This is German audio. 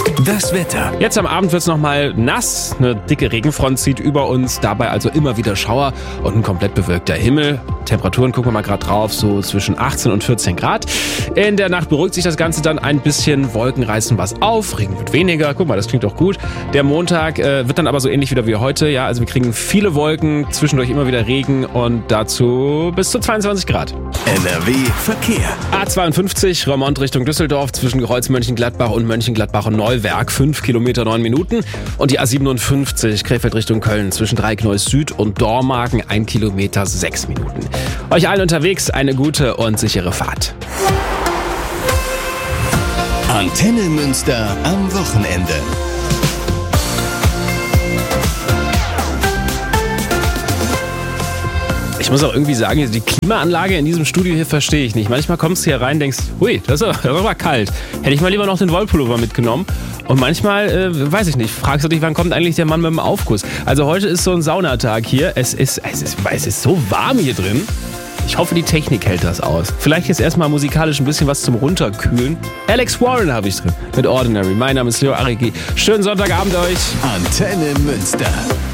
Das Wetter. Jetzt am Abend wird's nochmal nass. Eine dicke Regenfront zieht über uns. Dabei also immer wieder Schauer und ein komplett bewölkter Himmel. Temperaturen gucken wir mal gerade drauf, so zwischen 18 und 14 Grad. In der Nacht beruhigt sich das Ganze dann ein bisschen. Wolken reißen was auf, Regen wird weniger. Guck mal, das klingt doch gut. Der Montag wird dann aber so ähnlich wieder wie heute. Ja, also wir kriegen viele Wolken, zwischendurch immer wieder Regen und dazu bis zu 22 Grad. NRW Verkehr. A52 Roermond Richtung Düsseldorf zwischen Kreuz Mönchengladbach und Mönchengladbach und Neuwerk 5 Kilometer 9 Minuten. Und die A57 Krefeld Richtung Köln zwischen Dreieckneuss Süd und Dormagen 1 Kilometer 6 Minuten. Euch allen unterwegs eine gute und sichere Fahrt. Antenne Münster am Wochenende. Ich muss auch irgendwie sagen, die Klimaanlage in diesem Studio hier verstehe ich nicht. Manchmal kommst du hier rein und denkst, hui, das ist aber kalt. Hätte ich mal lieber noch den Wollpullover mitgenommen. Und manchmal, weiß ich nicht, fragst du dich, wann kommt eigentlich der Mann mit dem Aufguss? Also heute ist so ein Saunatag hier. Es ist so warm hier drin. Ich hoffe, die Technik hält das aus. Vielleicht jetzt erstmal musikalisch ein bisschen was zum Runterkühlen. Alex Warren habe ich drin mit Ordinary. Mein Name ist Leo Arigi. Schönen Sonntagabend euch. Antenne Münster.